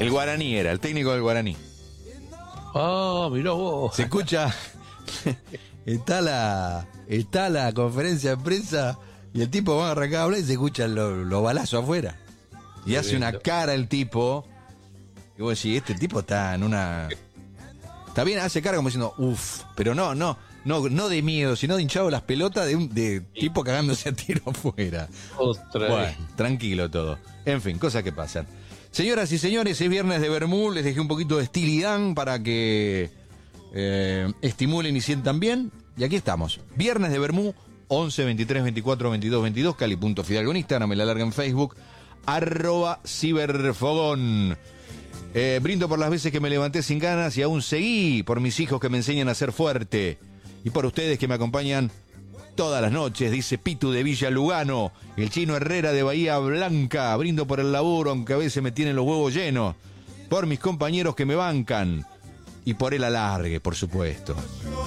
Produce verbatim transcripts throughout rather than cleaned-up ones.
El Guaraní era, el técnico del Guaraní. Ah, mirá vos. Se escucha, está la está la conferencia de prensa y el tipo va a arrancar a hablar y se escuchan los, los balazos afuera. Y Qué hace lindo. una cara el tipo. Y vos decís, este tipo está en una... Está bien, hace cara como diciendo, uff, pero no, no, no, no de miedo, sino de hinchado las pelotas de un de tipo cagándose a tiro afuera. Otra Bueno, vez. tranquilo todo. En fin, cosas que pasan. Señoras y señores, es viernes de Bermú, les dejé un poquito de estilidad para que eh, estimulen y sientan bien. Y aquí estamos, viernes de Bermú, once, veintitrés, veinticuatro, veintidós, veintidós, Cali.Fidalgo en Instagram, me la larga en Facebook, arroba ciberfogón. Eh, brindo por las veces que me levanté sin ganas y aún seguí, por mis hijos que me enseñan a ser fuerte y por ustedes que me acompañan todas las noches, dice Pitu de Villa Lugano, el Chino Herrera de Bahía Blanca. Brindo por el laburo, aunque a veces me tienen los huevos llenos, por mis compañeros que me bancan y por el alargue, por supuesto.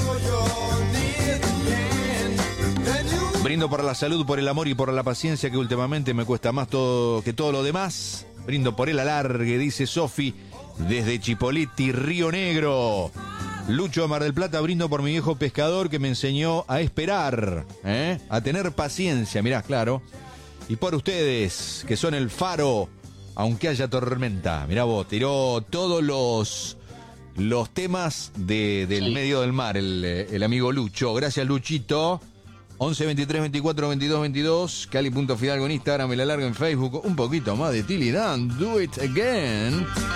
Brindo por la salud, por el amor y por la paciencia, que últimamente me cuesta más todo que todo lo demás. Brindo por el alargue, dice Sofi, desde Chipoleti, Río Negro. Lucho de Mar del Plata, brindo por mi viejo pescador que me enseñó a esperar, ¿eh? A tener paciencia, mirá, claro. Y por ustedes, que son el faro, aunque haya tormenta. Mirá vos, tiró todos los, los temas de, del Sí. medio del mar, el, el amigo Lucho. Gracias, Luchito. once, veintitrés, veinticuatro, veintidós, veintidós, Cali.Fidalgo en Instagram, me la largo en Facebook. Un poquito más de Tilly Dan, do it again.